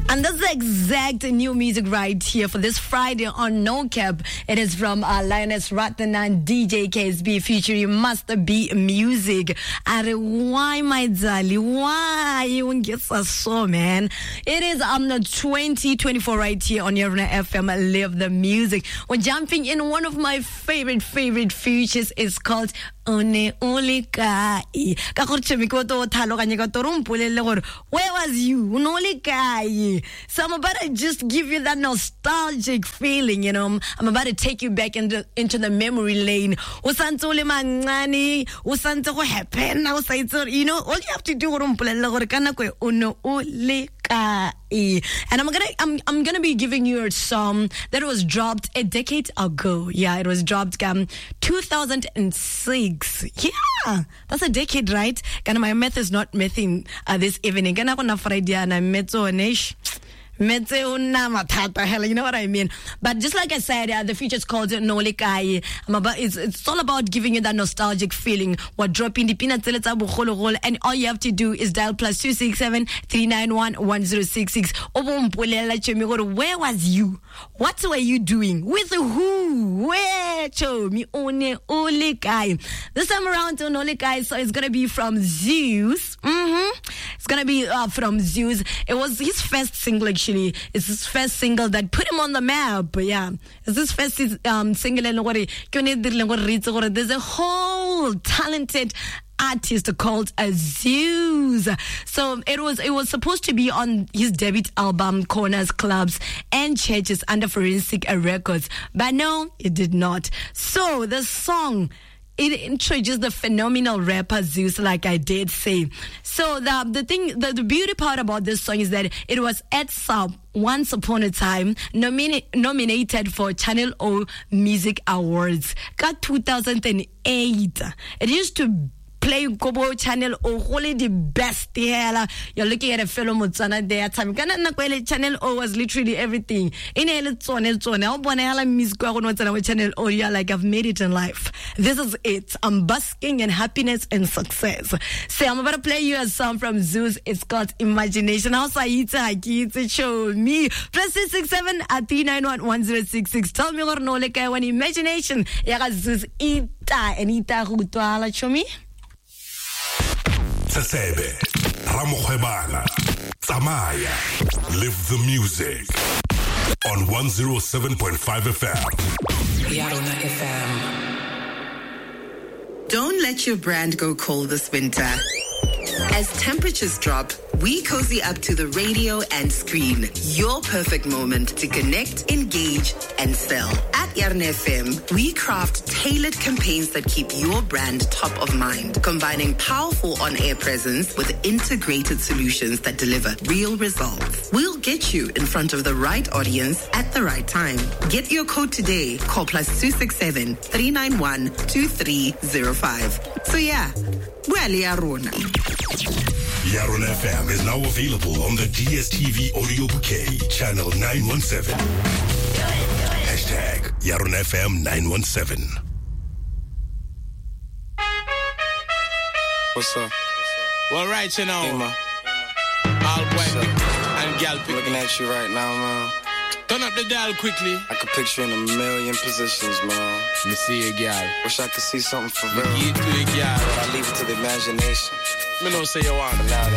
And that's the exact new music right here for this Friday on No Cap. It is from Lioness Ratana and DJ KSB featuring Must Be Music. Why, my darling? Why you get so, man? It is 2024 right here on Yaruna FM. Live the music. We're jumping in one of my favorite features. It's called One Only Kai. Where was you? Only Kai. So I'm about to just give you that nostalgic feeling, you know. I'm about to take you back into the memory lane. You know, all you have to do and I'm gonna be giving you a song that was dropped a decade ago. Yeah, it was dropped 2006. Yeah, that's a decade, right? My math is not mathing this evening. You know what I mean? But just like I said, the feature's called Noli Kai. It's all about giving you that nostalgic feeling. We're dropping the peanuts, and all you have to do is dial +267 391 1066. Where was you? What were you doing? With who? Where? Only Kai. This time around on Noli Kai, so it's gonna be from Zeus. It's gonna be from Zeus. It was his first single, actually. It's his first single that put him on the map. Yeah, it's his first single. There's a whole talented artist called Zeus. So it was supposed to be on his debut album Corners, Clubs and Churches under Forensic Records, but no, it did not. So the song, it introduced the phenomenal rapper Zeus, like I did say. So the beauty part about this song is that it was at Once Upon a Time nominated for Channel O Music Awards. Got 2008. It used to play Kobo Channel O, only the best here. You're looking at a fellow Motsana there. Channel O was literally everything. Channel O, you're like, I've made it in life. This is it. I'm basking in happiness and success. So I'm about to play you a song from Zeus. It's called Imagination. Also, show me. +667 391 1066. Tell me what no like when imagination. Zeus and show me. Tsebe, Ramokhwebana, Tsamaya, live the music on 107.5 FM. Yaruna FM. Don't let your brand go cold this winter. As temperatures drop, we cozy up to the radio and screen. Your perfect moment to connect, engage, and sell. At Yaruna FM, we craft tailored campaigns that keep your brand top of mind, combining powerful on-air presence with integrated solutions that deliver real results. We'll get you in front of the right audience at the right time. Get your code today. Call +267 391 2305. So yeah, well, Yaruna. Yaruna FM is now available on the DSTV audio bouquet, channel 917. Hashtag Yaruna FM 917. What's up? Well, right, you know, all white and gal looking at you right now, man. Turn up the dial quickly. I could picture you in a million positions, man. Let me see a gal. Wish I could see something for real. Give it to a gal. But I leave it to the imagination. Me know say you want. But now